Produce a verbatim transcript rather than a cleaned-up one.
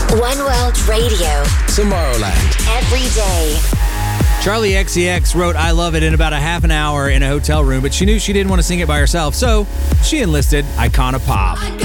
One World Radio. Tomorrowland. Every day. Charlie X C X wrote I Love It in about a half an hour in a hotel room, but she knew she didn't want to sing it by herself, so she enlisted Icona Pop.